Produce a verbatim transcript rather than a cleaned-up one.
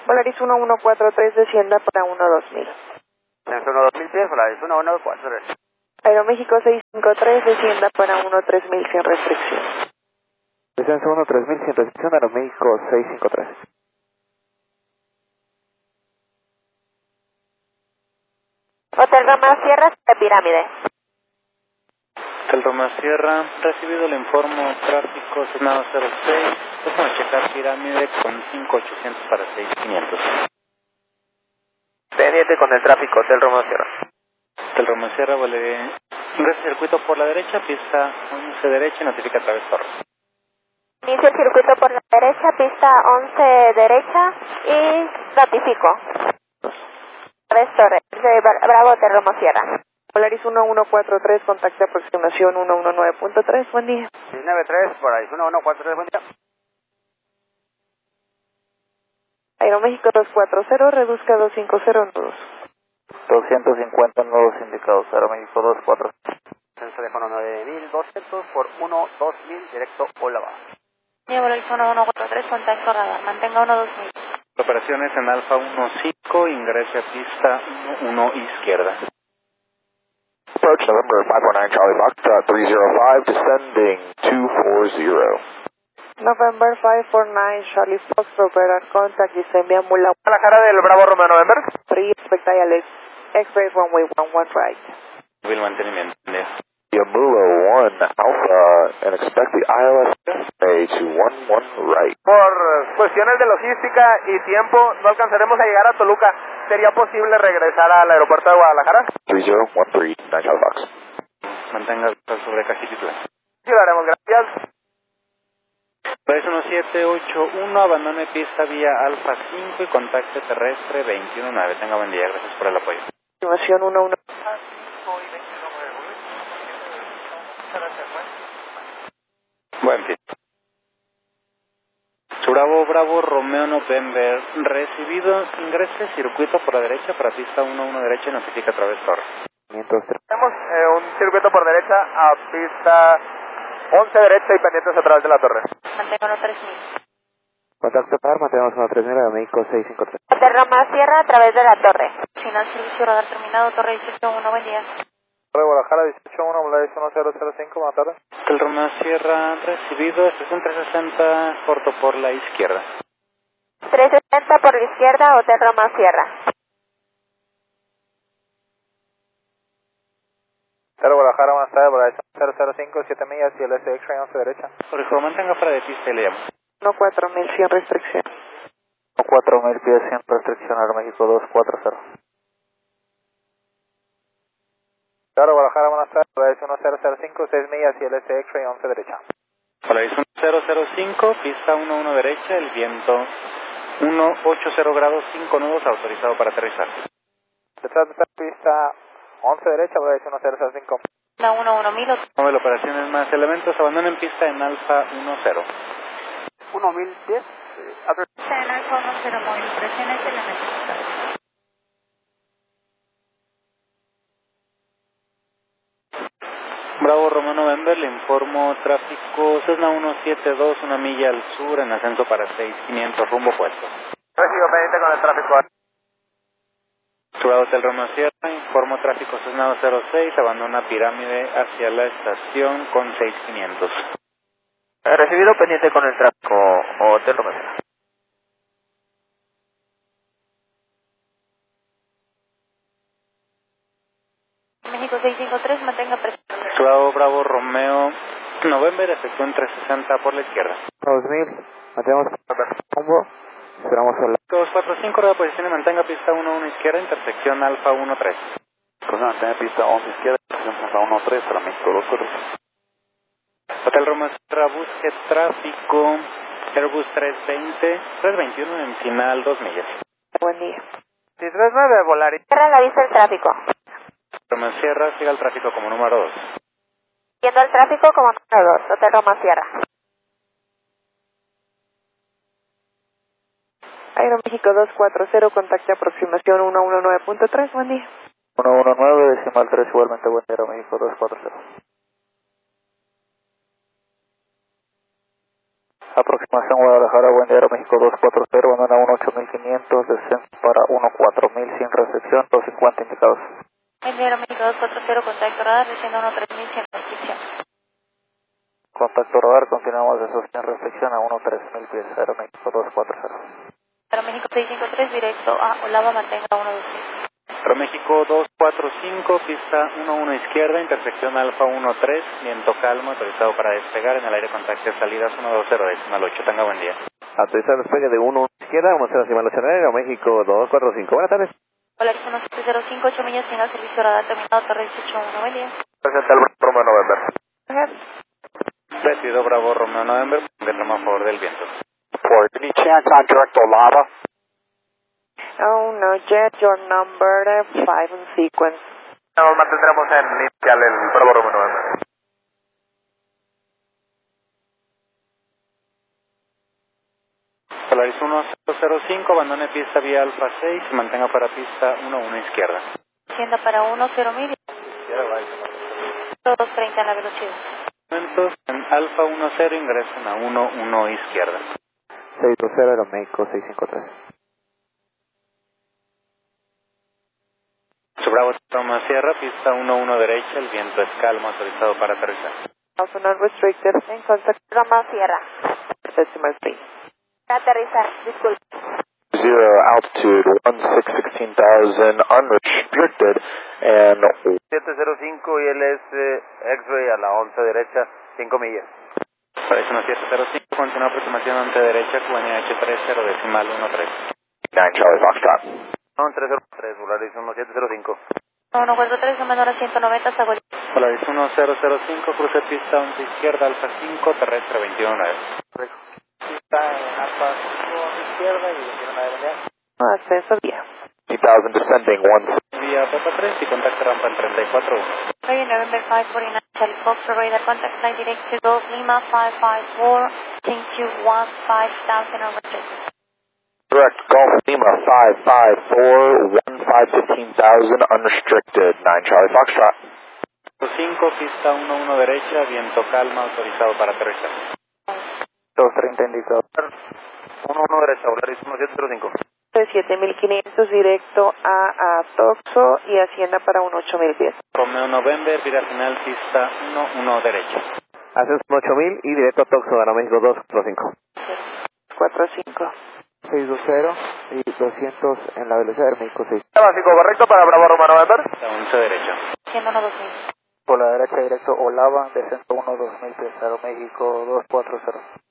Volaris uno uno cuatro tres, descienda para uno dos mil. Descenso uno dos mil pies, Volaris uno uno cuatro tres. Aeroméxico seiscientos cincuenta y tres, descienda para uno tres mil sin restricción. Descenso uno tres mil sin restricción, Aeroméxico seiscientos cincuenta y tres. Hotel Roma Sierra, de Pirámide. Hotel Roma Sierra, recibido el informe tráfico Cessna cero seis, déjame checar Pirámide con cinco ochocientos para seis quinientos. Pendiente con el tráfico, Hotel Roma Sierra. Hotel Roma Sierra, vale. Ingresa el circuito por la derecha, pista once derecha y notifica a través torre. Inicio el circuito por la derecha, pista once derecha y notifico. Través torre, de Bravo Hotel Roma Sierra. Volaris uno uno cuatro tres, contacte aproximación uno uno nueve punto tres, buen día. seis nueve tres, Volaris uno uno cuatro tres, buen día. Aeroméxico doscientos cuarenta, reduzca doscientos cincuenta nudos. doscientos cincuenta nudos indicados, Aeroméxico doscientos cuarenta. Descenso de Fono nueve mil doscientos por uno dos mil, directo Olava. Volaris uno uno cuatro tres, contacto radar, mantenga uno dos mil. Operaciones en Alfa uno cinco, ingrese a pista uno izquierda. Approach November five four nine Charlie Foxtrot three zero five, descending two four zero. November five four nine, Charlie Fox, operar contact, descending Mula. Guadalajara del Bravo Romeo November. three, expect I L S, X-ray runway one one right. El mantenimiento. Yamula one Alpha, and expect the I L S to one one right. Por cuestiones de logística y tiempo, no alcanzaremos a llegar a Toluca. ¿Sería posible regresar al aeropuerto de Guadalajara? three zero one three nine Charlie Fox. Mantenga sobre Cajititlán. Sí, lo haremos, gracias. Volaris uno siete ocho uno, abandone pista vía Alfa cinco y contacte terrestre veintiuno nueve. Tenga buen día, gracias por el apoyo. Aproximación uno uno. Buen fin. Bravo, Bravo, Romeo November, recibido, ingrese circuito por la derecha para pista uno uno derecha y notifica a través torre. Tenemos eh, un circuito por derecha a pista once derecha y pendientes a través de la torre. Mantengo uno tres mil. Contacto par, mantenemos uno tres mil, Aeroméxico seiscientos cincuenta y tres. Hotel Roma Sierra, a través de la torre. Final servicio radar terminado, torre dieciocho uno, buen día. Torre Guadalajara dieciocho uno, Volaris uno cero cero cinco, buenas tardes. Hotel Romeo Sierra, recibido, estación trescientos sesenta, corto por la izquierda. trescientos sesenta por la izquierda, Hotel Roma Sierra. Torre Guadalajara, buenas tardes, Volaris uno cero cero cinco, siete millas y el S X-ray once derecha. Por favor, mantenga fuera de pista y le llamo. uno cuatro mil, sin restricción. cuatro mil pies sin restricción, Aeroméxico doscientos cuarenta. Torre Guadalajara, buenas tardes, Volaris uno cero cero cinco, seis millas y el S X-ray once derecha. Volaris uno cero cero cinco, pista uno uno derecha, el viento uno ochenta grados, cinco nudos, autorizado para aterrizar. Detrás de esta pista once derecha, Volaris uno cero cero cinco. uno uno uno mil. Móvil operaciones más elementos, abandonen pista en Alfa uno cero. uno mil pies. En Alfa uno cero, móvil, presiones elementos. Bravo Romeo November, le informo tráfico Cessna uno siete dos, una milla al sur, en ascenso para seis quinientos, rumbo opuesto. Recibo pendiente con el tráfico. Bravo Hotel Romeo Sierra, informo tráfico Cessna cero seis, abandona Pirámide hacia la estación con seis quinientos. Recibido pendiente con el tráfico, Hotel Romeo Sierra. México seiscientos cincuenta y tres, mantenga presión. Bravo Bravo Romeo November, efectúen trescientos sesenta por la izquierda. dos mil, mantenemos rumbo, esperamos a la... dos cuatro cinco, de posición y mantenga pista uno uno izquierda, intersección Alfa uno tres. Cosa, mantenga pista once izquierda, intersección Alfa uno tres, Aeroméxico doscientos cuarenta y tres. Hotel Romeo Sierra, busque tráfico, Airbus trescientos veinte, trescientos veintiuno en final, dos millas. Buen día. diecinueve nueve, Volaris. Cierra la vista el tráfico. Romeo Sierra, siga el tráfico como número dos. Yendo al tráfico como número dos, Hotel Roma Sierra. Aeroméxico doscientos cuarenta, contacte aproximación uno uno nueve punto tres, buen día. uno uno nueve, decimal tres, igualmente buen día, Aeroméxico doscientos cuarenta. Aproximación Guadalajara, buen día, Aeroméxico dos cuatro cero, abandona uno ocho mil quinientos, descenso para uno cuatro mil sin recepción, dos cincuenta indicados. Buen día, Aeroméxico dos cuatro cero, contacto radar, desciendo uno tres mil sin restricción. Contacto radar, continuamos de sostén restricción a uno tres mil pies, Aeroméxico dos cuatro cero. Aeroméxico seis cinco tres, directo a Olava, mantenga uno dos mil. Aeroméxico dos cuatro cinco, pista uno uno izquierda, intersección Alfa uno tres, viento calmo, autorizado para despegar, en el aire contacto salidas uno dos cero, decimal ocho, tenga buen día. Autorizado despegue de uno izquierda, uno cero decimal ocho, Aeroméxico dos cuatro cinco, buenas tardes. Hola, uno siete cero cinco, ocho millas, final servicio radar terminado, Torre dieciocho uno, buen día. Presenta el Bravo November. Recibido Bravo Romeo November, entramos a favor del viento. Report. Any chance on direct Olava? Oh no, Jet, your number five in sequence. Nos mantendremos en inicial el Bravo Romeo November. Polaris uno cero cero cinco, abandone pista vía Alfa seis, y mantenga para pista uno uno izquierda. Hacienda para uno cero mil, dos treinta en la velocidad. Momentos en Alfa uno cero, ingresan a uno uno izquierda. seis dos cero, Aeroméxico seis cinco tres. Bravo toma Sierra, pista uno uno derecha, el viento es calmo, autorizado para aterrizar. Also non-restricted. En contacto Roma Sierra. Decimal three. Aterrizar, disculpe. Zero altitude one six sixteen thousand unrestricted and siete cero cinco y él es eh, X-ray a la once derecha, cinco millas. Polaris uno siete cero cinco, continúa aproximación once derecha, Q N H tres cero, decimal uno tres. nine Charlie Foxtrot. uno tres cero tres, Polaris uno siete cero cinco. uno cuatro tres, menor a ciento noventa, Zaguayo. Polaris uno cero cero cinco, cruce pista once izquierda, Alfa cinco, terrestre veintiuno nueve. Pista en Alfa cinco, izquierda y veintiuno nueve. Ascenso vía. eight thousand descending one Vía Papa tres y contacto rampa en treinta y cuatro uno. Oye, November five forty-nine, Charlie Foxtrot, radar contact nine direct to Golf Lima five five four, change to one five thousand on restricted. direct Golf Lima five five four one five fifteen thousand unrestricted nine Charlie Foxtrot. cinco, pista uno uno derecha, viento calma, autorizado para aterrizar. dos treinta indicador. uno uno derecha, Polaris uno siete cero cinco. siete mil quinientos directo a, a Toxo y Hacienda para un ocho mil pies. Romeo November, vida final, pista uno uno derecha. Haces un ocho mil y directo a Toxo, Aeroméxico dos cuatro cinco. cuatro cinco. seis dos cero y doscientos en la velocidad de Aeroméxico seis. Básico correcto para Bravo Roma November. Pista once derecha. Hacienda uno dos mil. Por la derecha directo Olava, descenso uno dos mil pies, Aeroméxico dos cuatro cero.